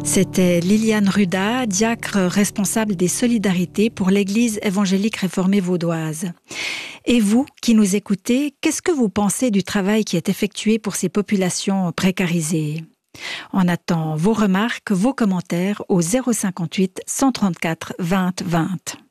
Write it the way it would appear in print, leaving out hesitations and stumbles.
C'était Liliane Ruda, diacre responsable des solidarités pour l'Église évangélique réformée vaudoise. Et vous, qui nous écoutez, qu'est-ce que vous pensez du travail qui est effectué pour ces populations précarisées ? On attend vos remarques, vos commentaires au 058 134 20 20.